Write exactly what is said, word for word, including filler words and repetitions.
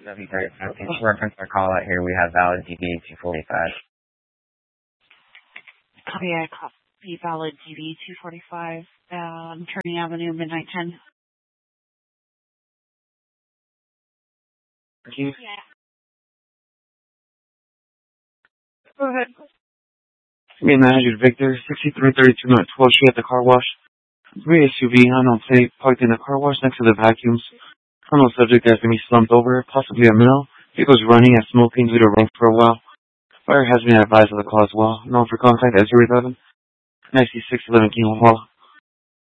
W thirty-five. Can you reference our call out here? We have valid D B two forty-five. Copy, I copy valid D B two forty-five, um, Turning Avenue, Midnight ten. Thank you. Yeah. Go ahead. Main manager Victor, sixty-three thirty-two North twelfth Street at the car wash. Three S U V unknown plate parked in the car wash next to the vacuums. Unknown subject has been slumped over, possibly a male. Vehicle's running and smoking due to rain for a while. Fire has been advised of the call as well. Known for contact at zero eleven ninety-six eleven King Hall.